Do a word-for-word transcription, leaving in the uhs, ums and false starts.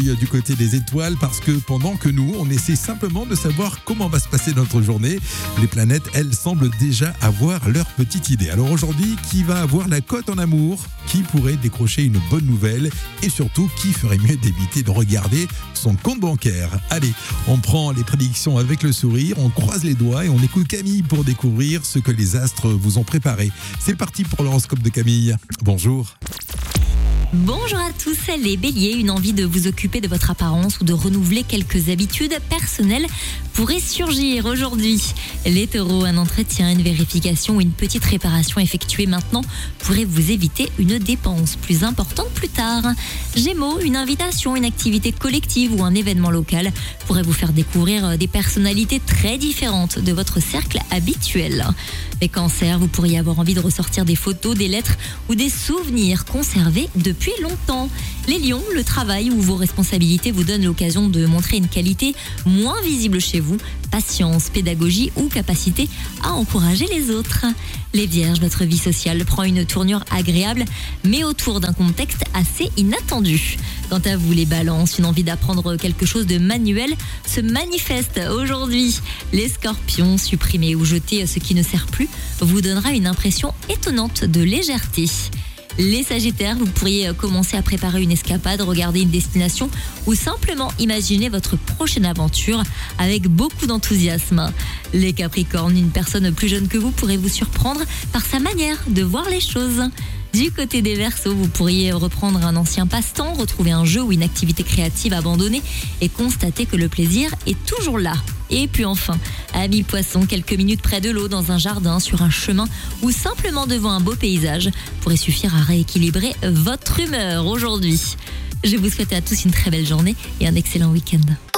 Du côté des étoiles, parce que pendant que nous, on essaie simplement de savoir comment va se passer notre journée, les planètes, elles, semblent déjà avoir leur petite idée. Alors aujourd'hui, qui va avoir la cote en amour? Qui pourrait décrocher une bonne nouvelle? Et surtout, qui ferait mieux d'éviter de regarder son compte bancaire? Allez, on prend les prédictions avec le sourire, on croise les doigts et on écoute Camille pour découvrir ce que les astres vous ont préparé. C'est parti pour l'horoscope de Camille. Bonjour. Bonjour à tous, les béliers, une envie de vous occuper de votre apparence ou de renouveler quelques habitudes personnelles pourrait surgir aujourd'hui. Les taureaux, un entretien, une vérification ou une petite réparation effectuée maintenant pourrait vous éviter une dépense plus importante plus tard. Gémeaux, une invitation, une activité collective ou un événement local pourrait vous faire découvrir des personnalités très différentes de votre cercle habituel. Les cancers, vous pourriez avoir envie de ressortir des photos, des lettres ou des souvenirs conservés depuis Depuis longtemps. Les lions, le travail ou vos responsabilités vous donnent l'occasion de montrer une qualité moins visible chez vous, patience, pédagogie ou capacité à encourager les autres. Les vierges, votre vie sociale prend une tournure agréable, mais autour d'un contexte assez inattendu. Quant à vous, les balances, une envie d'apprendre quelque chose de manuel se manifeste aujourd'hui. Les scorpions, supprimer ou jeter ce qui ne sert plus vous donnera une impression étonnante de légèreté. Les sagittaires, vous pourriez commencer à préparer une escapade, regarder une destination ou simplement imaginer votre prochaine aventure avec beaucoup d'enthousiasme. Les capricornes, une personne plus jeune que vous pourrait vous surprendre par sa manière de voir les choses. Du côté des Verseaux, vous pourriez reprendre un ancien passe-temps, retrouver un jeu ou une activité créative abandonnée et constater que le plaisir est toujours là. Et puis enfin, amis poissons, quelques minutes près de l'eau, dans un jardin, sur un chemin ou simplement devant un beau paysage pourrait suffire à rééquilibrer votre humeur aujourd'hui. Je vous souhaite à tous une très belle journée et un excellent week-end.